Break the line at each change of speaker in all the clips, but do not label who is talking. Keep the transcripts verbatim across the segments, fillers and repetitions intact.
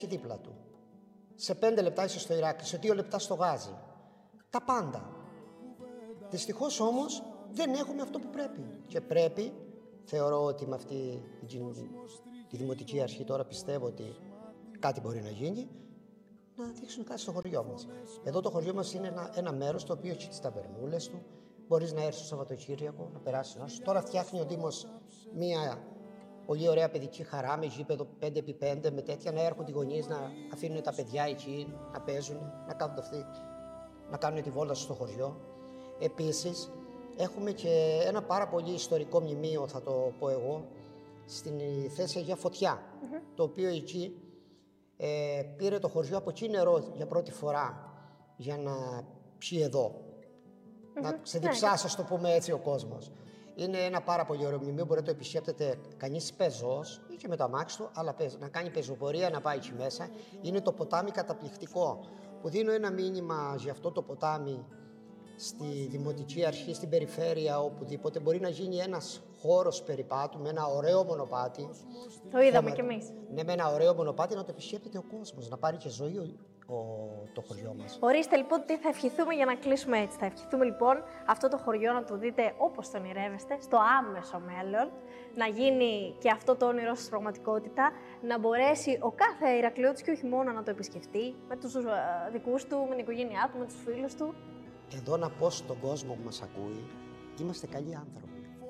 δίπλα του. Σε πέντε λεπτά είσαι στο Ηράκλειο, σε δύο λεπτά στο Γάζι. Τα πάντα. Δυστυχώς όμως δεν έχουμε αυτό που πρέπει. Και πρέπει, θεωρώ ότι με αυτή τη δημοτική αρχή τώρα πιστεύω ότι κάτι μπορεί να γίνει, να δείξουν κάτι στο χωριό μας. Εδώ το χωριό μας είναι ένα, ένα μέρος το οποίο έχει τις ταβερνούλες του. Μπορείς να έρθεις το Σαββατοκύριακο, να περάσεις να σου. Τώρα φτιάχνει ο Δήμος μία πολύ ωραία παιδική χαρά με γήπεδο πέντε επί πέντε, με τέτοια, να έρχονται οι γονείς να αφήνουν τα παιδιά εκεί, να παίζουν, να κάνουν αυτοί, να κάνουν τη βόλτα στο χωριό. Επίσης, έχουμε και ένα πάρα πολύ ιστορικό μνημείο, θα το πω εγώ, στην θέση Αγία Φωτιά, mm-hmm. το οποίο εκεί ε, πήρε το χωριό από εκεί νερό για πρώτη φορά για να πιει εδώ. Mm-hmm. Να ξεδιψάσει, ας το πούμε έτσι, ο κόσμος. Είναι ένα πάρα πολύ ωραίο μνημείο, μπορεί να το επισκέπτεται κανείς πεζός ή και με το αμάξι του, αλλά να κάνει πεζοπορία, να πάει εκεί μέσα. Είναι το ποτάμι καταπληκτικό, που δίνω ένα μήνυμα για αυτό το ποτάμι στη Δημοτική Αρχή, στην περιφέρεια, οπουδήποτε. Μπορεί να γίνει ένας χώρος περιπάτου με ένα ωραίο μονοπάτι.
Το είδαμε κι εμείς.
Ναι, με ένα ωραίο μονοπάτι να το επισκέπτεται ο κόσμος, να πάρει και ζωή ο, ο, το χωριό μας.
Ορίστε λοιπόν τι θα ευχηθούμε για να κλείσουμε έτσι. Θα ευχηθούμε λοιπόν αυτό το χωριό να το δείτε όπως το ονειρεύεστε, στο άμεσο μέλλον, να γίνει και αυτό το όνειρο στην πραγματικότητα, να μπορέσει ο κάθε Ηρακλειώτης και όχι μόνο να το επισκεφτεί, με τους uh, δικούς του, με την οικογένειά του, με τους φίλους του.
Εδώ να πω στον κόσμο που μας ακούει, είμαστε καλοί άνθρωποι.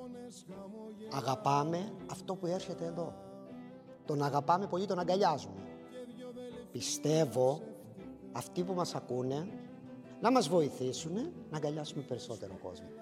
Αγαπάμε αυτό που έρχεται εδώ. Τον αγαπάμε πολύ, τον αγκαλιάζουμε. Πιστεύω αυτοί που μας ακούνε να μας βοηθήσουν να αγκαλιάσουμε περισσότερο κόσμο.